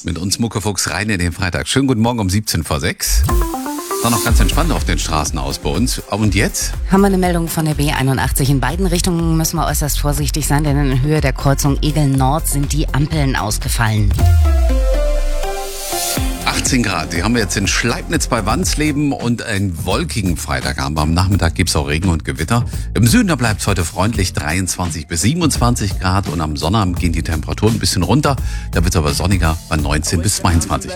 mit uns Muckefuchs rein in den Freitag. Schönen guten Morgen um 17 vor 6. War noch ganz entspannt auf den Straßen aus bei uns. Und jetzt? Haben wir eine Meldung von der B81. In beiden Richtungen müssen wir äußerst vorsichtig sein, denn in Höhe der Kreuzung Egel Nord sind die Ampeln ausgefallen. 18 Grad, die haben wir jetzt in Schleibnitz bei Wansleben und einen wolkigen Freitag haben wir. Am Nachmittag gibt es auch Regen und Gewitter. Im Süden, da bleibt es heute freundlich 23 bis 27 Grad und am Sonnabend gehen die Temperaturen ein bisschen runter. Da wird es aber sonniger bei 19 bis 22 Grad.